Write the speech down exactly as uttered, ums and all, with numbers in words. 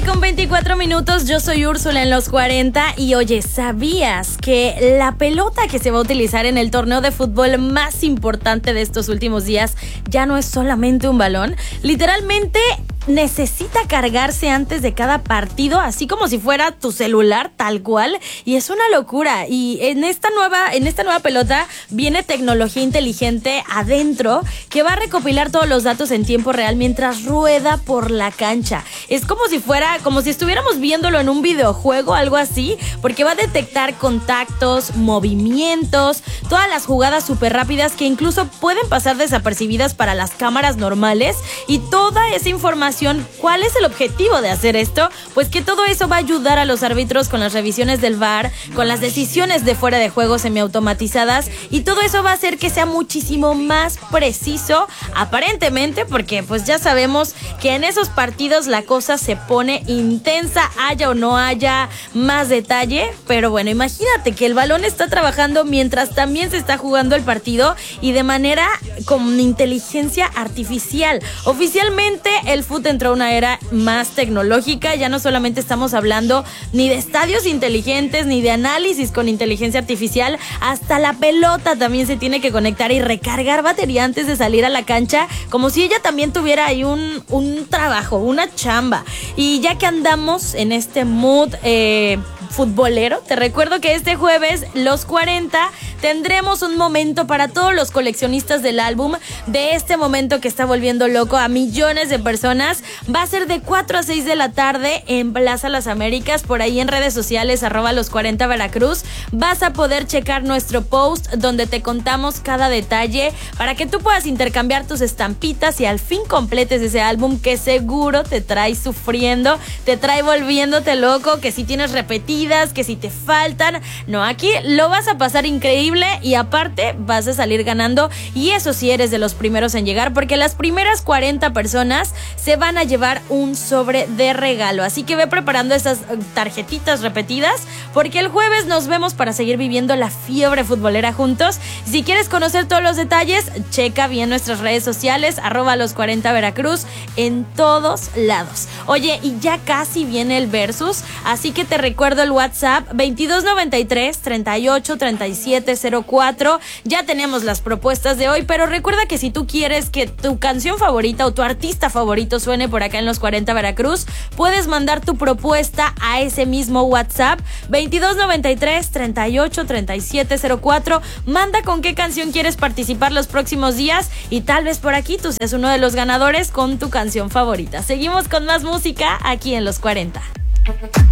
con veinticuatro minutos, yo soy Úrsula en los cuarenta y oye, ¿sabías que la pelota que se va a utilizar en el torneo de fútbol más importante de estos últimos días ya no es solamente un balón? Literalmente necesita cargarse antes de cada partido, así como si fuera tu celular, tal cual, y es una locura. Y en esta nueva, en esta nueva pelota viene tecnología inteligente adentro que va a recopilar todos los datos en tiempo real mientras rueda por la cancha. Es como si fuera, como si estuviéramos viéndolo en un videojuego, algo así, porque va a detectar contactos, movimientos, todas las jugadas súper rápidas que incluso pueden pasar desapercibidas para las cámaras normales, y toda esa información. ¿Cuál es el objetivo de hacer esto? Pues que todo eso va a ayudar a los árbitros con las revisiones del V A R, con las decisiones de fuera de juego semiautomatizadas, y todo eso va a hacer que sea muchísimo más preciso, aparentemente, porque pues ya sabemos que en esos partidos la cosa se pone intensa, haya o no haya más detalle. Pero bueno, imagínate que el balón está trabajando mientras también se está jugando el partido y de manera con inteligencia artificial. Oficialmente el fútbol entró a una era más tecnológica. Ya no solamente estamos hablando ni de estadios inteligentes ni de análisis con inteligencia artificial, hasta la pelota también se tiene que conectar y recargar batería antes de salir a la cancha, como si ella también tuviera ahí un, un trabajo, una chamba. Y ya que andamos en este mood eh, futbolero, te recuerdo que este jueves, los cuarenta, tendremos un momento para todos los coleccionistas del álbum, de este momento que está volviendo loco a millones de personas. Va a ser de cuatro a seis de la tarde en Plaza Las Américas, por ahí en redes sociales, arroba los cuarenta Veracruz. Vas a poder checar nuestro post donde te contamos cada detalle para que tú puedas intercambiar tus estampitas y al fin completes ese álbum que seguro te trae sufriendo, te trae volviéndote loco, que si tienes repetidas, que si te faltan. No, aquí lo vas a pasar increíble y aparte vas a salir ganando, y eso sí eres de los primeros en llegar, porque las primeras cuarenta personas se van a llevar un sobre de regalo. Así que ve preparando esas tarjetitas repetidas, porque el jueves nos vemos para seguir viviendo la fiebre futbolera juntos. Si quieres conocer todos los detalles, checa bien nuestras redes sociales, arroba los cuarenta Veracruz, en todos lados. Oye, y ya casi viene el Versus, así que te recuerdo el WhatsApp veintidós noventa y tres, treinta y ocho, treinta y siete cero cuatro. Ya tenemos las propuestas de hoy, pero recuerda que si tú quieres que tu canción favorita o tu artista favorito suene por acá en los cuarenta Veracruz, puedes mandar tu propuesta a ese mismo WhatsApp veintidós noventa y tres, treinta y ocho, treinta y siete cero cuatro. Manda con qué canción quieres participar los próximos días y tal vez por aquí tú seas uno de los ganadores con tu canción favorita. Seguimos con más música aquí en los cuarenta.